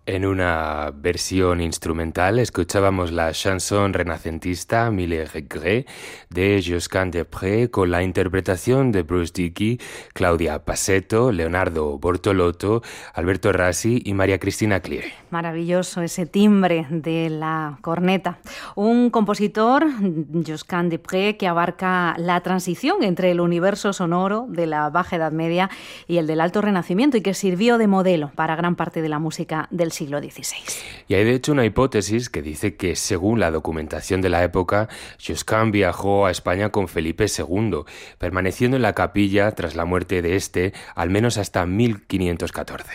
En una versión instrumental escuchábamos la chanson renacentista Mille regrets de Josquin des Prez con la interpretación de Bruce Dickey, Claudia Passetto, Leonardo Bortolotto, Alberto Rassi y María Cristina Clier. Maravilloso ese timbre de la corneta. Un compositor, Josquin des Prez, que abarca la transición entre el universo sonoro de la Baja Edad Media y el del Alto Renacimiento y que sirvió de modelo para gran parte de la música del siglo XVI. Y hay de hecho una hipótesis que dice que, según la documentación de la época, Josquin viajó a España con Felipe II, permaneciendo en la capilla tras la muerte de este al menos hasta 1514.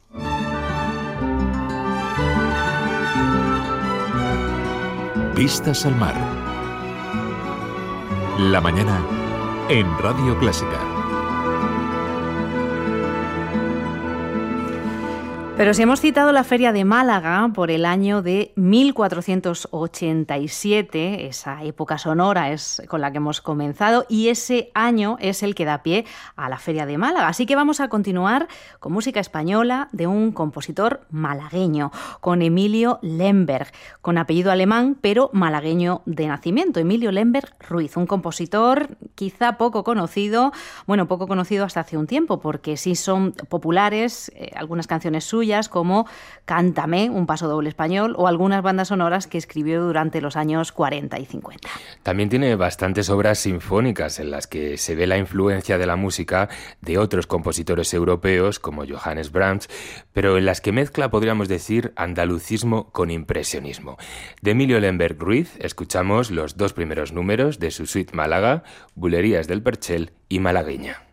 Vistas al mar. La mañana en Radio Clásica. Pero si hemos citado la Feria de Málaga por el año de 1487, esa época sonora es con la que hemos comenzado, y ese año es el que da pie a la Feria de Málaga. Así que vamos a continuar con música española de un compositor malagueño, con Emilio Lemberg, con apellido alemán, pero malagueño de nacimiento. Emilio Lemberg Ruiz, un compositor quizá poco conocido hasta hace un tiempo, porque sí son populares algunas canciones suyas, como Cántame, un pasodoble español, o algunas bandas sonoras que escribió durante los años 40 y 50. También tiene bastantes obras sinfónicas en las que se ve la influencia de la música de otros compositores europeos como Johannes Brahms, pero en las que mezcla, podríamos decir, andalucismo con impresionismo. De Emilio Lemberg Ruiz escuchamos los dos primeros números de su suite Málaga, Bulerías del Perchel y Malagueña.